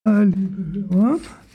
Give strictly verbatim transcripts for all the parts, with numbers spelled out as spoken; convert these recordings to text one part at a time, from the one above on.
liebe Hörer,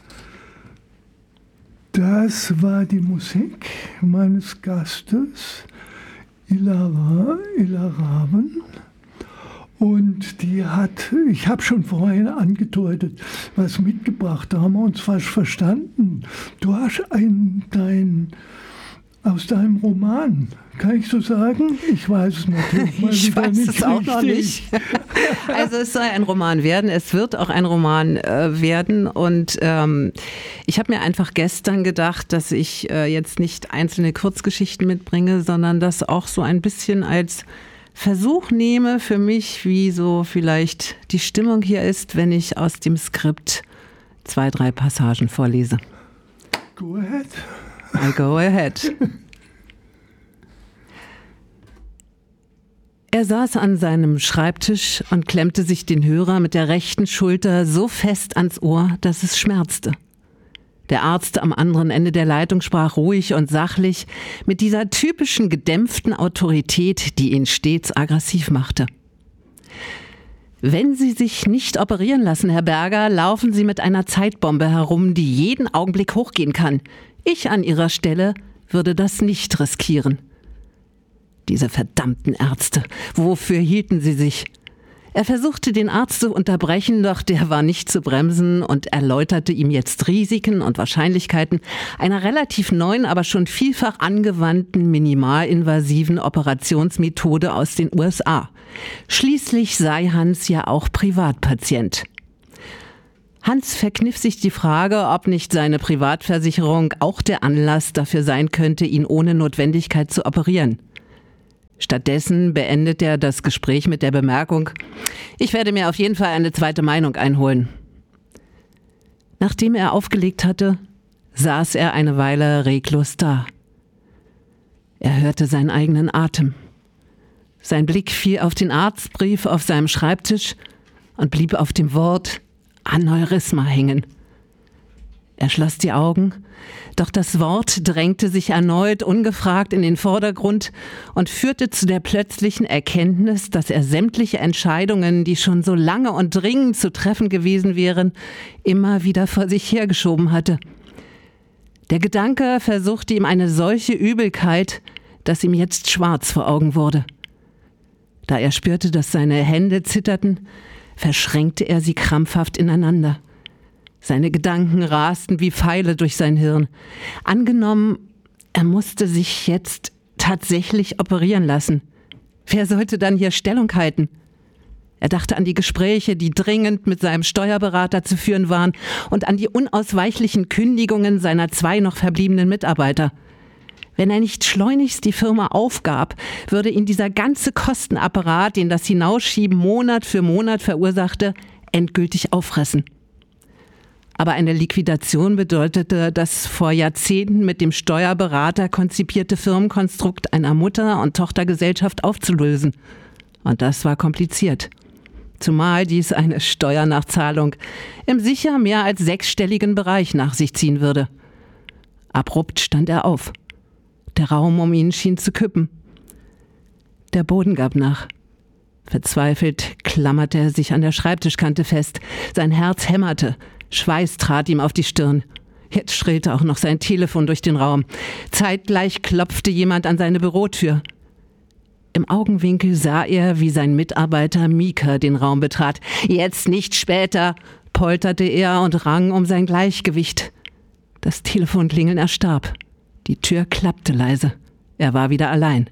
das war die Musik meines Gastes, Ilara, Ila Raven. Und die hat, ich habe schon vorhin angedeutet, was mitgebracht, da haben wir uns falsch verstanden. Du hast ein, dein, aus deinem Roman, kann ich so sagen? Ich weiß es natürlich mal Ich weiß nicht es auch noch nicht. Also es soll ein Roman werden, es wird auch ein Roman äh, werden und ähm, ich habe mir einfach gestern gedacht, dass ich äh, jetzt nicht einzelne Kurzgeschichten mitbringe, sondern das auch so ein bisschen als Versuch nehme für mich, wie so vielleicht die Stimmung hier ist, wenn ich aus dem Skript zwei, drei Passagen vorlese. Go ahead. I go ahead. Er saß an seinem Schreibtisch und klemmte sich den Hörer mit der rechten Schulter so fest ans Ohr, dass es schmerzte. Der Arzt am anderen Ende der Leitung sprach ruhig und sachlich, mit dieser typischen gedämpften Autorität, die ihn stets aggressiv machte. Wenn Sie sich nicht operieren lassen, Herr Berger, laufen Sie mit einer Zeitbombe herum, die jeden Augenblick hochgehen kann. Ich an Ihrer Stelle würde das nicht riskieren. Diese verdammten Ärzte, wofür hielten sie sich? Er versuchte, den Arzt zu unterbrechen, doch der war nicht zu bremsen und erläuterte ihm jetzt Risiken und Wahrscheinlichkeiten einer relativ neuen, aber schon vielfach angewandten minimalinvasiven Operationsmethode aus den U S A. Schließlich sei Hans ja auch Privatpatient. Hans verkniff sich die Frage, ob nicht seine Privatversicherung auch der Anlass dafür sein könnte, ihn ohne Notwendigkeit zu operieren. Stattdessen beendet er das Gespräch mit der Bemerkung: Ich werde mir auf jeden Fall eine zweite Meinung einholen. Nachdem er aufgelegt hatte, saß er eine Weile reglos da. Er hörte seinen eigenen Atem. Sein Blick fiel auf den Arztbrief auf seinem Schreibtisch und blieb auf dem Wort Aneurysma hängen. Er schloss die Augen, doch das Wort drängte sich erneut ungefragt in den Vordergrund und führte zu der plötzlichen Erkenntnis, dass er sämtliche Entscheidungen, die schon so lange und dringend zu treffen gewesen wären, immer wieder vor sich hergeschoben hatte. Der Gedanke versuchte ihm eine solche Übelkeit, dass ihm jetzt schwarz vor Augen wurde. Da er spürte, dass seine Hände zitterten, verschränkte er sie krampfhaft ineinander. Seine Gedanken rasten wie Pfeile durch sein Hirn. Angenommen, er musste sich jetzt tatsächlich operieren lassen. Wer sollte dann hier Stellung halten? Er dachte an die Gespräche, die dringend mit seinem Steuerberater zu führen waren, und an die unausweichlichen Kündigungen seiner zwei noch verbliebenen Mitarbeiter. Wenn er nicht schleunigst die Firma aufgab, würde ihn dieser ganze Kostenapparat, den das Hinausschieben Monat für Monat verursachte, endgültig auffressen. Aber eine Liquidation bedeutete das vor Jahrzehnten mit dem Steuerberater konzipierte Firmenkonstrukt einer Mutter- und Tochtergesellschaft aufzulösen. Und das war kompliziert. Zumal dies eine Steuernachzahlung im sicher mehr als sechsstelligen Bereich nach sich ziehen würde. Abrupt stand er auf. Der Raum um ihn schien zu kippen. Der Boden gab nach. Verzweifelt klammerte er sich an der Schreibtischkante fest. Sein Herz hämmerte. Schweiß trat ihm auf die Stirn. Jetzt schrillte auch noch sein Telefon durch den Raum. Zeitgleich klopfte jemand an seine Bürotür. Im Augenwinkel sah er, wie sein Mitarbeiter Mika den Raum betrat. »Jetzt nicht später«, polterte er und rang um sein Gleichgewicht. Das Telefonklingeln erstarb. Die Tür klappte leise. Er war wieder allein.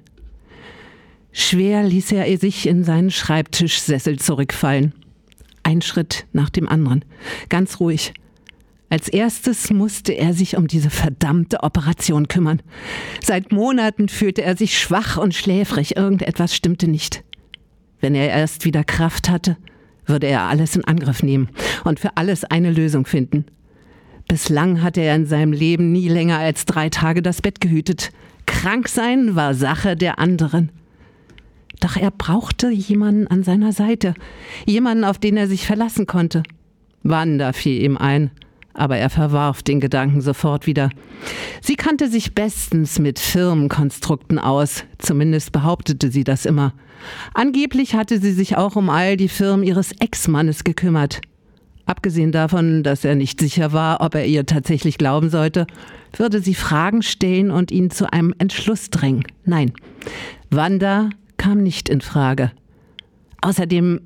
Schwer ließ er sich in seinen Schreibtischsessel zurückfallen. Ein Schritt nach dem anderen. Ganz ruhig. Als erstes musste er sich um diese verdammte Operation kümmern. Seit Monaten fühlte er sich schwach und schläfrig. Irgendetwas stimmte nicht. Wenn er erst wieder Kraft hatte, würde er alles in Angriff nehmen und für alles eine Lösung finden. Bislang hatte er in seinem Leben nie länger als drei Tage das Bett gehütet. Krank sein war Sache der anderen. Doch er brauchte jemanden an seiner Seite, jemanden, auf den er sich verlassen konnte. Wanda fiel ihm ein, aber er verwarf den Gedanken sofort wieder. Sie kannte sich bestens mit Firmenkonstrukten aus, zumindest behauptete sie das immer. Angeblich hatte sie sich auch um all die Firmen ihres Ex-Mannes gekümmert. Abgesehen davon, dass er nicht sicher war, ob er ihr tatsächlich glauben sollte, würde sie Fragen stellen und ihn zu einem Entschluss drängen. Nein, Wanda kam nicht in Frage. Außerdem,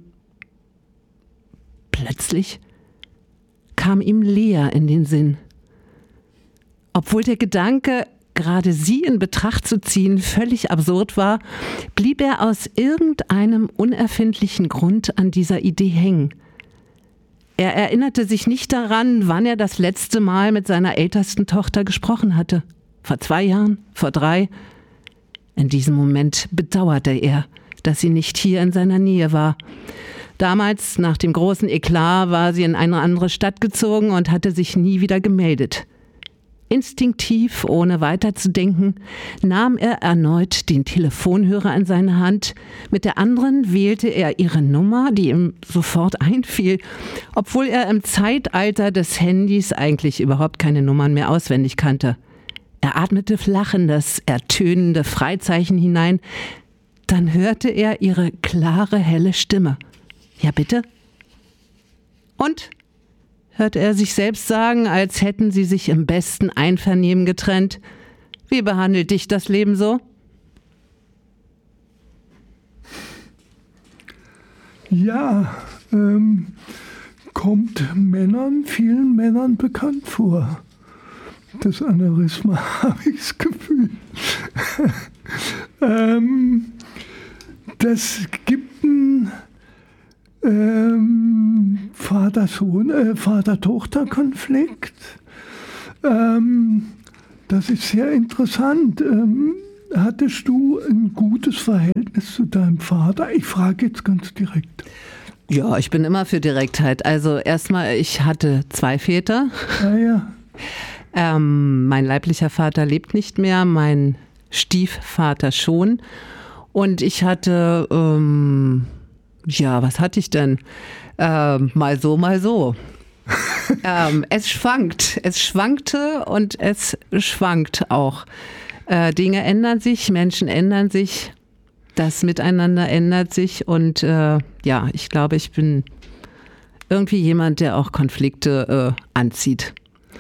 plötzlich kam ihm Lea in den Sinn. Obwohl der Gedanke, gerade sie in Betracht zu ziehen, völlig absurd war, blieb er aus irgendeinem unerfindlichen Grund an dieser Idee hängen. Er erinnerte sich nicht daran, wann er das letzte Mal mit seiner ältesten Tochter gesprochen hatte. Vor zwei Jahren? Vor drei? In diesem Moment bedauerte er, dass sie nicht hier in seiner Nähe war. Damals, nach dem großen Eklat, war sie in eine andere Stadt gezogen und hatte sich nie wieder gemeldet. Instinktiv, ohne weiterzudenken, nahm er erneut den Telefonhörer in seine Hand. Mit der anderen wählte er ihre Nummer, die ihm sofort einfiel, obwohl er im Zeitalter des Handys eigentlich überhaupt keine Nummern mehr auswendig kannte. Er atmete flach in das ertönende Freizeichen hinein. Dann hörte er ihre klare, helle Stimme. »Ja, bitte?« »Und?« hörte er sich selbst sagen, als hätten sie sich im besten Einvernehmen getrennt. »Wie behandelt dich das Leben so?« Ja, ähm, kommt Männern, vielen Männern bekannt vor. Das Aneurysma, habe ich das Gefühl. ähm, das gibt ein ähm, Vater-Sohn, äh, Vater-Tochter-Konflikt. Ähm, das ist sehr interessant. Ähm, hattest du ein gutes Verhältnis zu deinem Vater? Ich frage jetzt ganz direkt. Ja, ich bin immer für Direktheit. Also erstmal, ich hatte zwei Väter. Ah, ja. ähm, mein leiblicher Vater lebt nicht mehr, mein Stiefvater schon. Und ich hatte, ähm, ja, was hatte ich denn? Ähm, mal so, mal so. ähm, es schwankt. Es schwankte und es schwankt auch. Äh, Dinge ändern sich, Menschen ändern sich, das Miteinander ändert sich. Und äh, ja, ich glaube, ich bin irgendwie jemand, der auch Konflikte äh, anzieht.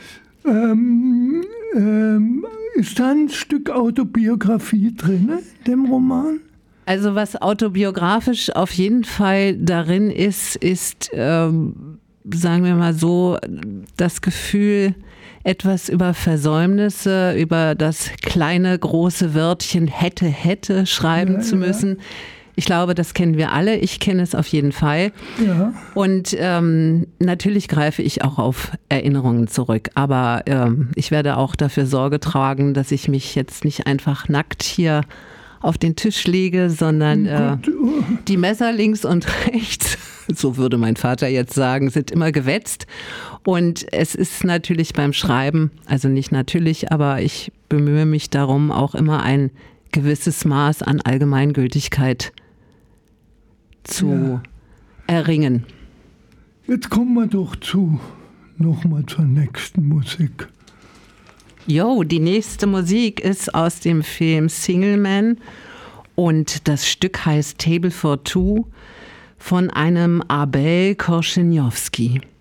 Ähm, ähm, ist da ein Stück Autobiografie drin in dem Roman? Also was autobiografisch auf jeden Fall darin ist, ist, ähm, sagen wir mal so, das Gefühl, etwas über Versäumnisse, über das kleine, große Wörtchen hätte, hätte schreiben ja, zu müssen. Ja. Ich glaube, das kennen wir alle. Ich kenne es auf jeden Fall. Ja. Und ähm, natürlich greife ich auch auf Erinnerungen zurück. Aber ähm, ich werde auch dafür Sorge tragen, dass ich mich jetzt nicht einfach nackt hier auf den Tisch lege, sondern äh, die Messer links und rechts, so würde mein Vater jetzt sagen, sind immer gewetzt. Und es ist natürlich beim Schreiben, also nicht natürlich, aber ich bemühe mich darum, auch immer ein gewisses Maß an Allgemeingültigkeit zu ja. erringen. Jetzt kommen wir doch zu, nochmal zur nächsten Musik. Jo, die nächste Musik ist aus dem Film Single Man und das Stück heißt Table for Two von einem Abel Korzeniowski.